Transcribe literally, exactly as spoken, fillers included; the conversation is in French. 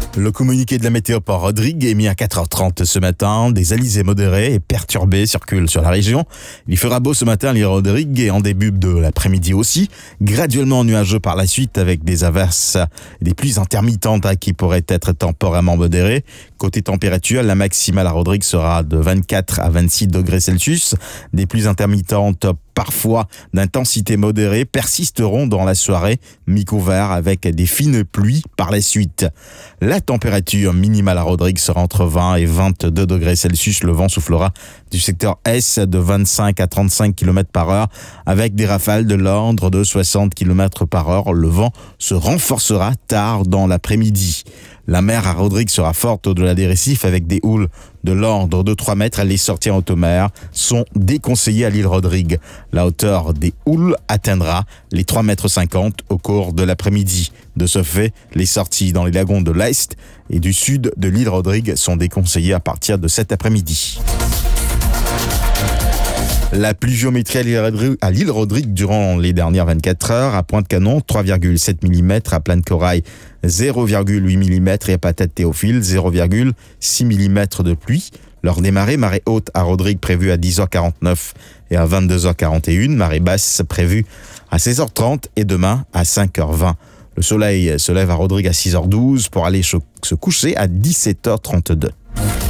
Le communiqué de la météo par Rodrigue est mis à quatre heures trente ce matin. Des alizés modérés et perturbés circulent sur la région. Il fera beau ce matin à l'île Rodrigue et en début de l'après-midi aussi. Graduellement nuageux par la suite avec des averses et des pluies intermittentes qui pourraient être temporairement modérées. Côté température, la maximale à Rodrigue sera de vingt-quatre à vingt-six degrés Celsius. Des pluies intermittentes parfois d'intensité modérée persisteront dans la soirée, mi-couvert avec des fines pluies par la suite. La température minimale à Rodrigue sera entre vingt et vingt-deux degrés Celsius. Le vent soufflera du secteur Est de vingt-cinq à trente-cinq kilomètres par heure avec des rafales de l'ordre de soixante kilomètres par heure. Le vent se renforcera tard dans l'après-midi. La mer à Rodrigue sera forte au-delà des récifs avec des houles de l'ordre de trois mètres. Les sorties en haute mer sont déconseillées à l'île Rodrigue. La hauteur des houles atteindra les trois mètres cinquante au cours de l'après-midi. De ce fait, les sorties dans les lagons de l'Est et du sud de l'île Rodrigue sont déconseillées à partir de cet après-midi. La pluviométrie à l'île Rodrigue durant les dernières vingt-quatre heures. À Pointe-Canon, trois virgule sept millimètres. À Plaine-Corail, zéro virgule huit millimètres. Et à Patate-Théophile, zéro virgule six millimètres de pluie. L'heure des marées, marée haute à Rodrigue prévue à dix heures quarante-neuf et à vingt-deux heures quarante et une. Marée basse prévue à seize heures trente et demain à cinq heures vingt. Le soleil se lève à Rodrigue à six heures douze pour aller se coucher à dix-sept heures trente-deux.